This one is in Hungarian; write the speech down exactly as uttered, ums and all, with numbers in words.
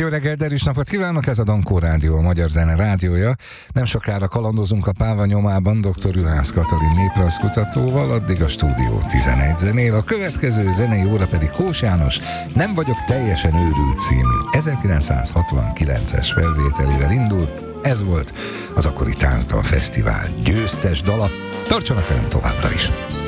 Jó reggelt, erős napot kívánok, ez a Dankó Rádió, a Magyar Zene rádiója. Nem sokára kalandozunk a páva nyomában dr. Juhász Katalin néprajzkutatóval, addig a stúdió tizenegy zenél. A következő zenei óra pedig Kós János Nem vagyok teljesen őrült című ezerkilencszázhatvankilences felvételével indul. Ez volt az akkori Táncdal Fesztivál győztes dala. Tartsanak velem továbbra is!